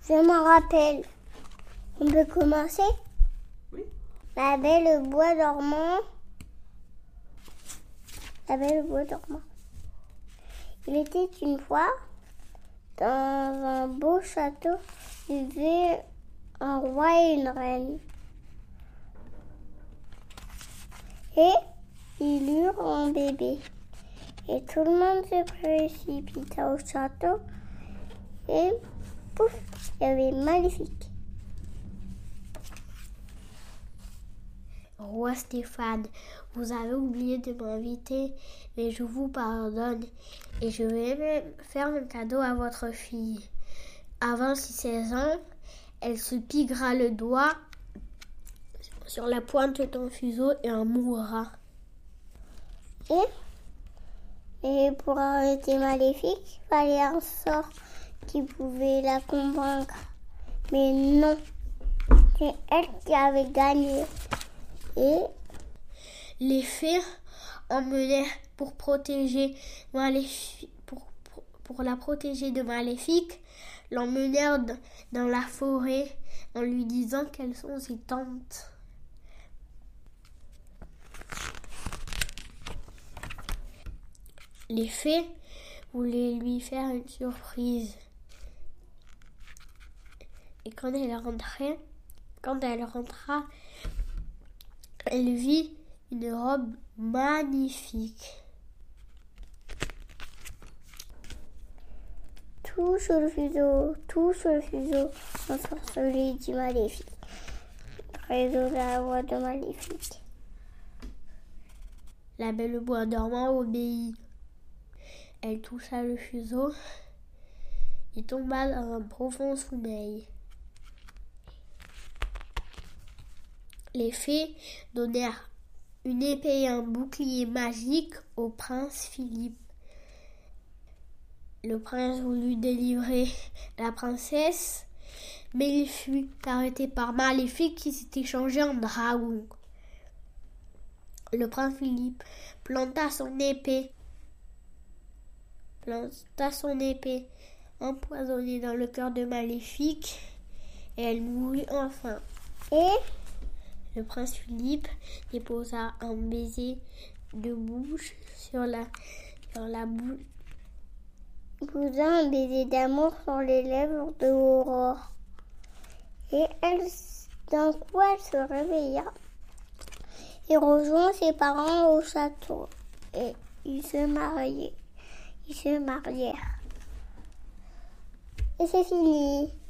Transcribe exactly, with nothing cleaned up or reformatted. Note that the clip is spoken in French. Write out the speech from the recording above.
Je m'en rappelle. On peut commencer? Oui. La Belle au bois dormant. La Belle au bois dormant. Il était une fois, dans un beau château, vivaient un roi et une reine. Et ils eurent un bébé. Et tout le monde se précipita au château. Et pouf, il y avait Maléfique. Roi Stéphane, vous avez oublié de m'inviter, mais je vous pardonne. Et je vais même faire un cadeau à votre fille. Avant ses seize ans, elle se piquera le doigt sur la pointe d'un fuseau et en mourra. Et, et pour arrêter Maléfique, il fallait un sort qui pouvait la convaincre. Mais non, c'est elle qui avait gagné. Et les fées emmenèrent pour protéger Maléfique, pour, pour, pour la protéger de Maléfique, l'emmenèrent dans la forêt en lui disant qu'elles sont ses tantes. Les fées voulaient lui faire une surprise. Et quand elle rentrait, quand elle rentra, elle vit une robe magnifique. Touche le fuseau, touche le fuseau, ensorcelé dit Maléfique. Résonna la voix de Maléfique. La Belle au bois dormant obéit. Elle toucha le fuseau et tomba dans un profond sommeil. Les fées donnèrent une épée et un bouclier magique au prince Philippe. Le prince voulut délivrer la princesse, mais il fut arrêté par Maléfique qui s'était changé en dragon. Le prince Philippe planta son épée, planta son épée empoisonnée dans le cœur de Maléfique et elle mourut enfin. Et le prince Philippe déposa un baiser de bouche sur la, sur la bouche. Posa un baiser d'amour sur les lèvres de Aurore. Et elle, d'un coup, elle se réveilla et rejoint ses parents au château. Et ils se mariaient. Ils se marièrent. Et c'est fini.